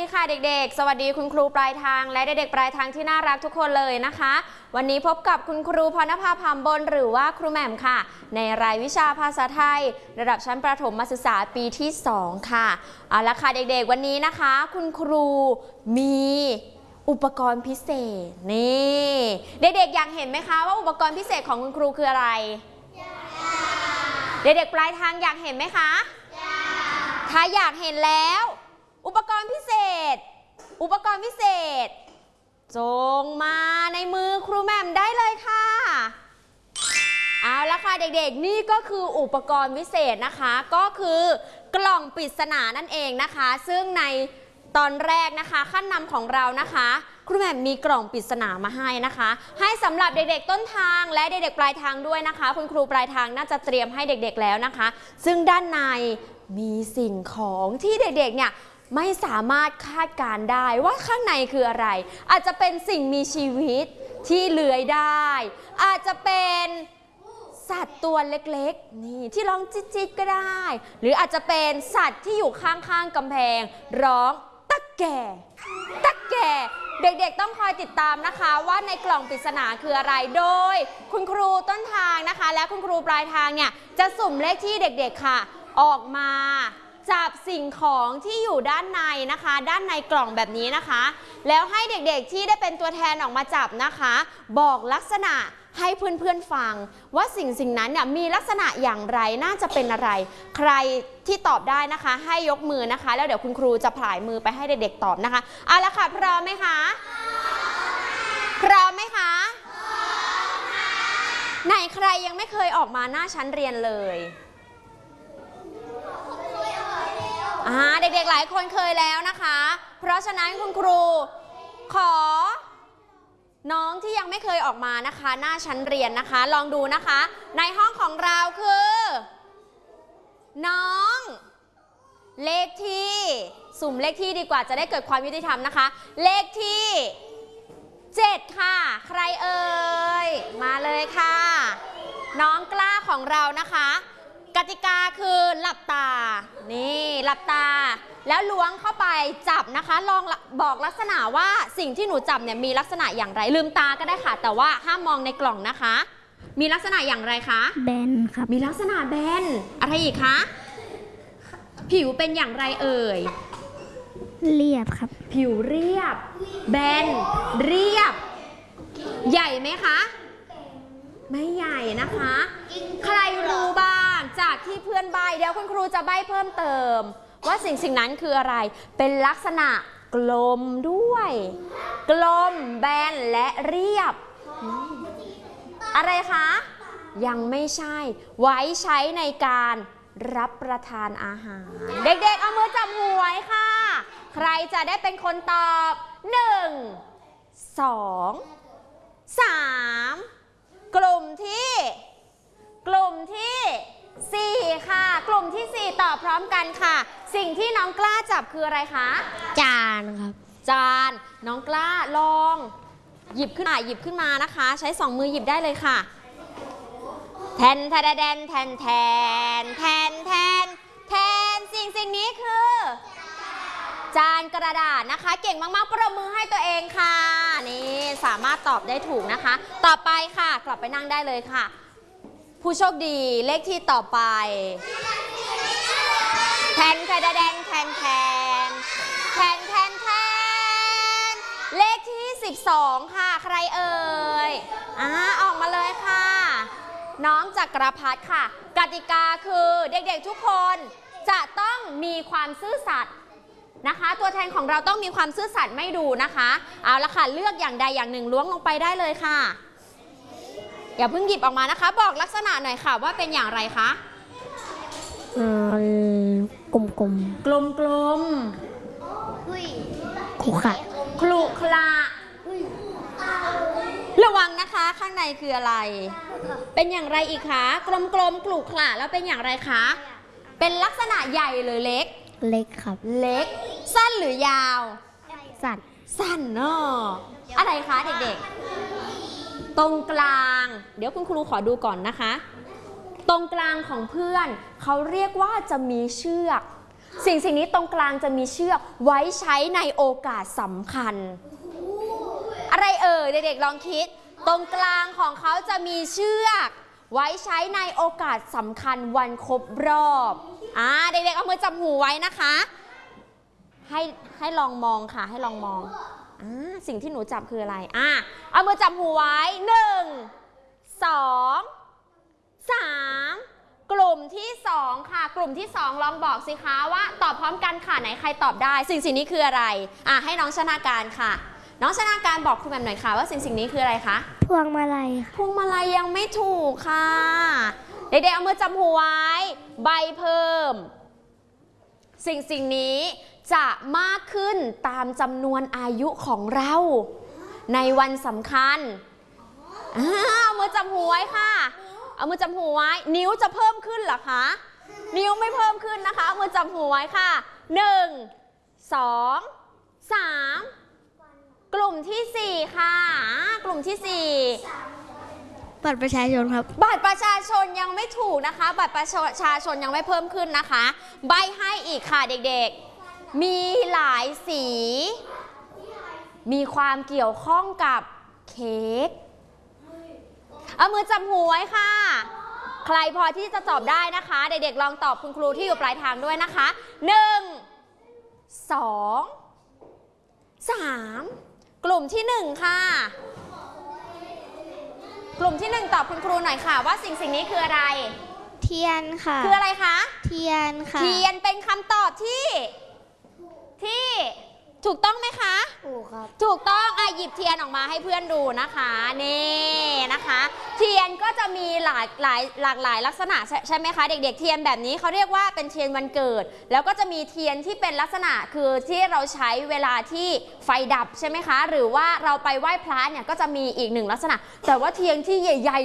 ค่ะเด็กๆสวัสดีคุณครูปลายทางและเด็กๆปลายทางที่น่ารักทุกคนเลยนะคะวันนี้พบกับคุณครูพรณภา พามบนหรือว่าครูแหม่มค่ะในรายวิชาภาษาไทยระดับชั้นประถมศึกษาปีที่2ค่ะเอาละค่ะเด็กๆวันนี้นะคะคุณครูมีอุปกรณ์พิเศษนี่เด็กๆอยากเห็นไหมคะว่าอุปกรณ์พิเศษของคุณครูคืออะไรเด็กๆปลายทางอยากเห็นไหมคะถ้าอยากเห็นแล้วอุปกรณ์พิเศษจงมาในมือครูแหม่มได้เลยค่ะเอาละค่ะเด็กๆนี่ก็คืออุปกรณ์พิเศษนะคะก็คือกล่องปริศนานั่นเองนะคะซึ่งในตอนแรกนะคะขั้นนำของเรานะคะครูแหม่มมีกล่องปริศนามาให้นะคะให้สำหรับเด็กๆต้นทางและเด็กๆปลายทางด้วยนะคะคุณครูปลายทางน่าจะเตรียมให้เด็กๆแล้วนะคะซึ่งด้านในมีสิ่งของที่เด็กๆเนี่ยไม่สามารถคาดการได้ว่าข้างในคืออะไรอาจจะเป็นสิ่งมีชีวิตที่เลื้อยได้อาจจะเป็นสัตว์ตัวเล็กๆนี่ที่ร้องจิ๊ดๆก็ได้หรืออาจจะเป็นสัตว์ที่อยู่ข้างๆกำแพงร้องตักแก่เด็กๆต้องคอยติดตามนะคะว่าในกล่องปริศนาคืออะไรโดยคุณครูต้นทางนะคะและคุณครูปลายทางเนี่ยจะสุ่มเลขที่เด็กๆค่ะออกมาจับสิ่งของที่อยู่ด้านในนะคะด้านในกล่องแบบนี้นะคะแล้วให้เด็กๆที่ได้เป็นตัวแทนออกมาจับนะคะบอกลักษณะให้เพื่อนๆฟังว่าสิ่งนั้นเนี่ยมีลักษณะอย่างไรน่าจะเป็นอะไรใครที่ตอบได้นะคะให้ยกมือนะคะแล้วเดี๋ยวคุณครูจะผายมือไปให้เด็กๆตอบนะคะเอาละค่ะพร้อมไหมคะพร้อมไหมคะไหนใครยังไม่เคยออกมาหน้าชั้นเรียนเลยเด็กๆหลายคนเคยแล้วนะคะเพราะฉะนั้นคุณครูขอน้องที่ยังไม่เคยออกมานะคะหน้าชั้นเรียนนะคะลองดูนะคะในห้องของเราคือน้องเลขที่สุ่มเลขที่ดีกว่าจะได้เกิดความยุติธรรมนะคะเลขที่7ค่ะใครเอ่ยมาเลยค่ะน้องกล้าของเรานะคะกติกาคือหลับตานี่หลับตาแล้วล้วงเข้าไปจับนะคะลองบอกลักษณะว่าสิ่งที่หนูจับเนี่ยมีลักษณะอย่างไรลืมตาก็ได้ค่ะแต่ว่าห้ามมองในกล่องนะคะมีลักษณะอย่างไรคะแบนครับมีลักษณะแบนอะไรอีกคะผิวเป็นอย่างไรเอ่ยเรียบครับผิวเรียบแบนเรียบใหญ่ไหมคะไม่ใหญ่นะคะใครรู้บ้างจากที่เพื่อนใบ้เดี๋ยวคุณครูจะใบ้เพิ่มเติมว่าสิ่งนั้นคืออะไรเป็นลักษณะกลมด้วยกลมแบนและเรียบอะไรคะยังไม่ใช่ไว้ใช้ในการรับประทานอาหารเด็กๆเอามือจับหัวค่ะใครจะได้เป็นคนตอบ1 2 3กลุ่มที่4ค่ะกลุ่มที่4ตอบพร้อมกันค่ะสิ่งที่น้องกล้าจับคืออะไรคะจานครับจานน้องกล้าลองหยิบขึ้นมานะคะใช้2มือหยิบได้เลยค่ะแทนสิ่งนี้คือจานกระดาษนะคะเก่งมากๆปรบมือให้ตัวเองค่ะนี่สามารถตอบได้ถูกนะคะต่อไปค่ะกลับไปนั่งได้เลยค่ะผู้โชคดีเลขที่ต่อไปแทนเลขที่12ค่ะใครเอ่ยออกมาเลยค่ะน้องจักรพัฒน์ค่ะกติกาคือเด็กๆทุกคนจะต้องมีความซื่อสัตย์นะคะตัวแทนของเราต้องมีความซื่อสัตย์ไม่ดูนะคะเอาละค่ะเลือกอย่างใดอย่างหนึ่งล้วงลงไปได้เลยค่ะอย่าเพิ่งหยิบออกมานะคะบอกลักษณะหน่อยค่ะว่าเป็นอย่างไรคะกลมขรุขระระวังนะคะข้างในคืออะไรเป็นอย่างไรอีกคะกลมขรุขระแล้วเป็นอย่างไรคะเป็นลักษณะใหญ่หรือเล็กครับเล็กสั้นหรือยาวสั้นเนอะอะไรคะเด็กๆตรงกลางเดี๋ยวคุณครูขอดูก่อนนะคะตรงกลางของเพื่อนเขาเรียกว่าจะมีเชือกสิ่งนี้ตรงกลางจะมีเชือกไว้ใช้ในโอกาสสำคัญอะไรเด็กๆลองคิดตรงกลางของเขาจะมีเชือกไว้ใช้ในโอกาสสำคัญวันครบรอบเด็กๆเอามือจับหูไว้นะคะให้ลองมองค่ะให้ลองมองสิ่งที่หนูจับคืออะไรเอามือจับหูไว้1 2 3กลุ่มที่2ค่ะกลุ่มที่2ลองบอกสิคะว่าตอบพร้อมกันค่ะไหนใครตอบได้สิ่งนี้คืออะไรให้น้องชนาการค่ะน้องชนาการบอกครูแหม่มหน่อยค่ะว่าสิ่งนี้คืออะไรคะพวงมาลัยค่ะพวงมาลัยยังไม่ถูกค่ะเด็กๆเอามือจับหูไว้ใบเพิ่มสิ่งนี้จะมากขึ้นตามจำนวนอายุของเราในวันสำคัญเอามือจับหูไว้ค่ะเอามือจับหูไว้นิ้วจะเพิ่มขึ้นเหรอคะนิ้วไม่เพิ่มขึ้นนะคะเอามือจับหูไว้ค่ะ1 2 3กลุ่มที่4ค่ะกลุ่มที่4 บัตรประชาชนครับบัตรประชาชนยังไม่ถูกนะคะบัตรประชาชนยังไม่เพิ่มขึ้นนะคะใบให้อีกค่ะเด็กๆมีหลายสีมีความเกี่ยวข้องกับเค้กเอามือจับหูไว้ค่ะใครพอที่จะตอบได้นะคะเด็กๆลองตอบคุณครูที่อยู่ปลายทางด้วยนะคะ1 2 3กลุ่มที่1ค่ะกลุ่มที่1ตอบคุณครูหน่อยค่ะว่าสิ่งนี้คืออะไรเทียนค่ะคืออะไรคะเทียนค่ะเทียนเป็นคำตอบที่ถูกต้องไหมคะถูกครับถูกต้องหยิบเทียนออกมาให้เพื่อนดูนะคะนี่นะคะเทียนก็จะมีหลากหลายลักษณะใช่ไหมคะเด็กๆเทียนแบบนี้เขาเรียกว่าเป็นเทียนวันเกิดแล้วก็จะมีเทียนที่เป็นลักษณะคือที่เราใช้เวลาที่ไฟดับใช่ไหมคะหรือว่าเราไปไหว้พระเนี่ยก็จะมีอีก1ลักษณะแต่ว่าเทียนที่ใหญ่